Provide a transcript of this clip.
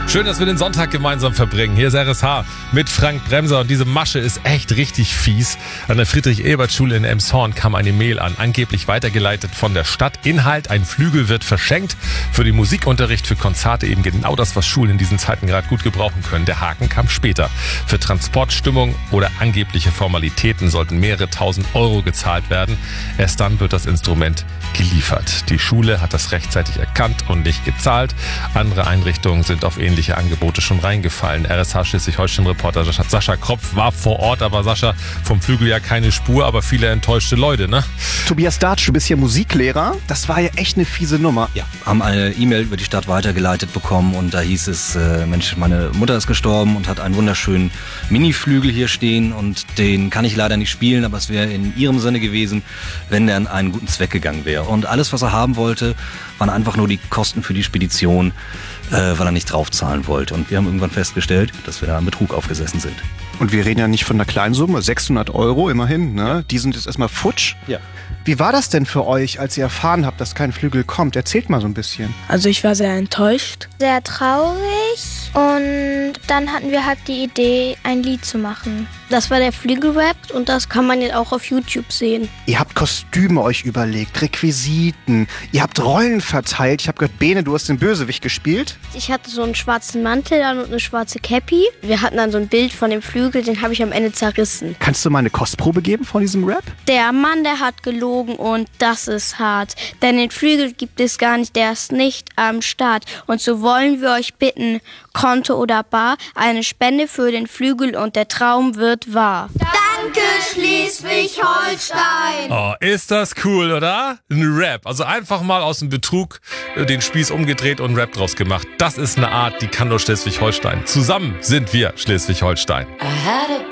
Schön, dass wir den Sonntag gemeinsam verbringen. Hier ist RSH mit Frank Bremser und diese Masche ist echt richtig fies. An der Friedrich-Ebert-Schule in Elmshorn kam eine Mail an, angeblich weitergeleitet von der Stadt. Inhalt: ein Flügel wird verschenkt. Für den Musikunterricht, für Konzerte eben genau das, was Schulen in diesen Zeiten gerade gut gebrauchen können. Der Haken kam später. Für Transportstimmung oder angebliche Formalitäten sollten mehrere tausend Euro gezahlt werden. Erst dann wird das Instrument geliefert. Die Schule hat das rechtzeitig erkannt und nicht gezahlt. Andere Einrichtungen sind auf ähnliche Angebote schon reingefallen. RSH Schleswig-Holstein-Reporter Sascha Kropf war vor Ort, aber Sascha, vom Flügel ja keine Spur, aber viele enttäuschte Leute, ne? Tobias Datsch, du bist hier Musiklehrer. Das war ja echt eine fiese Nummer. Ja, haben eine E-Mail über die Stadt weitergeleitet bekommen und da hieß es, Mensch, meine Mutter ist gestorben und hat einen wunderschönen Mini-Flügel hier stehen und den kann ich leider nicht spielen, aber es wäre in ihrem Sinne gewesen, wenn der an einen guten Zweck gegangen wäre. Und alles, was er haben wollte, waren einfach nur die Kosten für die Spedition, weil er nicht draufzahlen wollte. Und wir haben irgendwann festgestellt, dass wir da am Betrug aufgesessen sind. Und wir reden ja nicht von einer kleinen Summe, 600 Euro immerhin, ne? Die sind jetzt erstmal futsch. Ja. Wie war das denn für euch, als ihr erfahren habt, dass kein Flügel kommt? Erzählt mal so ein bisschen. Also ich war sehr enttäuscht. Sehr traurig und dann hatten wir halt die Idee, ein Lied zu machen. Das war der Flügelrap und das kann man jetzt auch auf YouTube sehen. Ihr habt Kostüme euch überlegt, Requisiten, ihr habt Rollen verteilt. Ich habe gehört, Bene, du hast den Bösewicht gespielt. Ich hatte so einen schwarzen Mantel an und eine schwarze Cappy. Wir hatten dann so ein Bild von dem Flügel, den habe ich am Ende zerrissen. Kannst du mal eine Kostprobe geben von diesem Rap? Der Mann, der hat gelogen und das ist hart. Denn den Flügel gibt es gar nicht, der ist nicht am Start. Und so wollen wir euch bitten, Konto oder bar, eine Spende für den Flügel und der Traum wird wahr. Danke, Schleswig-Holstein! Oh, ist das cool, oder? Ein Rap. Also einfach mal aus dem Betrug den Spieß umgedreht und Rap draus gemacht. Das ist eine Art, die kann nur Schleswig-Holstein. Zusammen sind wir Schleswig-Holstein.